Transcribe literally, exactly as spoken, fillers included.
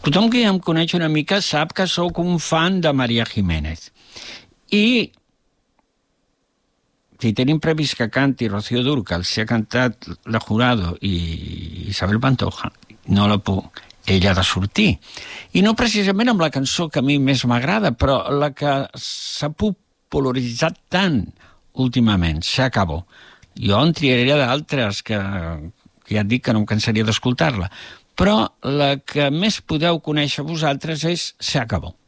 tothom que ja em coneix una mica sap que sóc un fan de María Jiménez. I si tenim previst que canti Rocío Dúrcal, si ha cantat La Jurado i Isabel Pantoja, no la puc. Ella ha de sortir. I no precisament amb la cançó que a mi més m'agrada, però la que s'ha popularitzat tant últimament, Se acabó. Jo en triaria d'altres que, que ja et dic que no em cansaria d'escoltar-la. Però la que més podeu conèixer vosaltres és Se acabó.